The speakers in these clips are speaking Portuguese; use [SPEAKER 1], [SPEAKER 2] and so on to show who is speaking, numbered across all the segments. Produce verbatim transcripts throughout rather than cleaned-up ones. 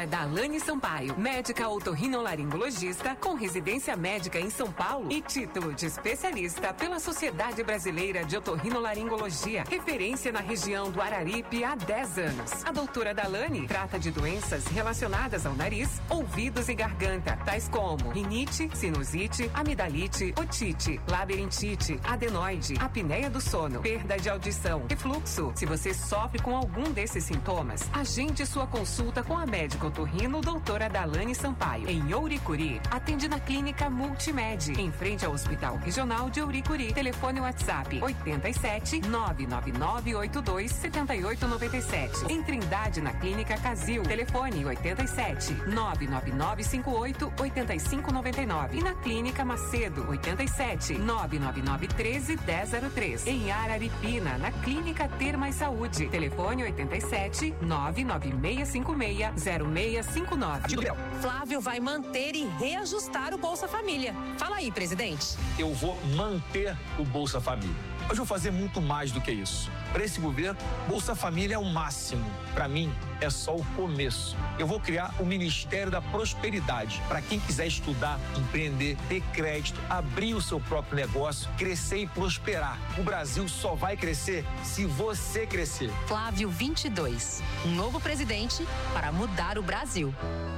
[SPEAKER 1] doutora Dalane Sampaio, médica otorrinolaringologista com residência médica em São Paulo e título de especialista pela Sociedade Brasileira de Otorrinolaringologia, referência na região do Araripe há dez anos. A doutora Dalane trata de doenças relacionadas ao nariz, ouvidos e garganta, tais como rinite, sinusite, amidalite, otite, labirintite, adenoide, apneia do sono, perda de audição, refluxo. Se você sofre com algum desses sintomas, agende sua consulta com a médica otorrino doutora Dalane Sampaio. Em Ouricuri, atende na Clínica Multimed, em frente ao Hospital Regional de Ouricuri. Telefone WhatsApp oitenta e sete, nove nove nove oito dois, sete oito nove sete. Em Trindade, na Clínica Casil. Telefone oitenta e sete, nove nove nove cinco oito, oito cinco nove nove. E na Clínica Macedo, oitenta e sete, nove nove nove um três, um zero zero três. Em Araripina, na Clínica Ter Mais Saúde. Telefone oitenta e sete, nove nove seis cinco seis, zero seis cinco nove.
[SPEAKER 2] Flávio vai manter e reajustar o Bolsa Família. Fala aí, presidente.
[SPEAKER 3] Eu vou manter o Bolsa Família. Mas vou fazer muito mais do que isso. Para esse governo, Bolsa Família é o máximo. Para mim, é só o começo. Eu vou criar o Ministério da Prosperidade para quem quiser estudar, empreender, ter crédito, abrir o seu próprio negócio, crescer e prosperar. O Brasil só vai crescer se você crescer.
[SPEAKER 2] Flávio vinte e dois, um novo presidente para mudar o Brasil.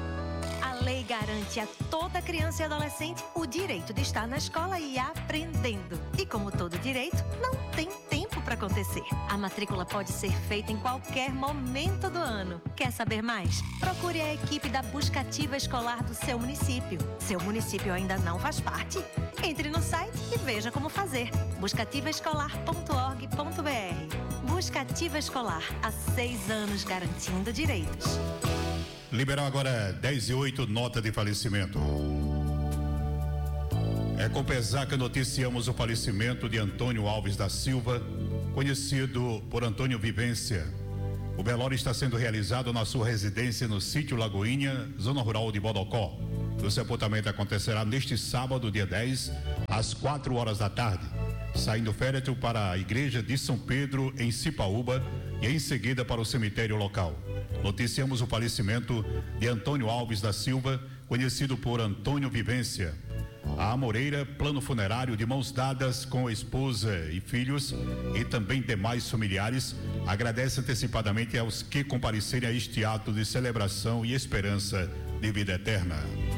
[SPEAKER 4] A lei garante a toda criança e adolescente o direito de estar na escola e aprendendo. E como todo direito, não tem tempo para acontecer. A matrícula pode ser feita em qualquer momento do ano. Quer saber mais? Procure a equipe da Buscativa Escolar do seu município. Seu município ainda não faz parte? Entre no site e veja como fazer. buscativa escolar ponto org ponto br. Buscativa Escolar, há seis anos garantindo direitos.
[SPEAKER 5] Liberal agora dez e oito, nota de falecimento. É com pesar que noticiamos o falecimento de Antônio Alves da Silva, conhecido por Antônio Vivência. O velório está sendo realizado na sua residência no sítio Lagoinha, zona rural de Bodocó. O sepultamento acontecerá neste sábado, dia dez, às quatro horas da tarde, saindo o féretro para a igreja de São Pedro, em Cipaúba, e em seguida para o cemitério local. Noticiamos o falecimento de Antônio Alves da Silva, conhecido por Antônio Vivência. A Amoreira, plano funerário de mãos dadas com a esposa e filhos e também demais familiares, agradece antecipadamente aos que comparecerem a este ato de celebração e esperança de vida eterna.